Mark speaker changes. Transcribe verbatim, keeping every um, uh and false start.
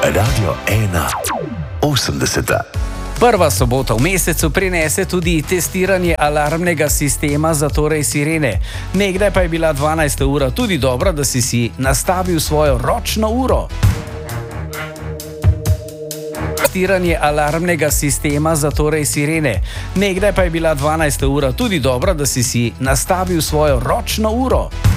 Speaker 1: Radio ena osemdeseta.
Speaker 2: Prva sobota v mesecu prinese tudi testiranje alarmnega sistema, zatorej sirene. Nekdaj pa je bila dvanajsta ura tudi dobra, da si si nastavil svojo ročno uro. Testiranje alarmnega sistema, zatorej sirene. Nekdaj pa je bila dvanajsta ura tudi dobra, da si si nastavil svojo ročno uro.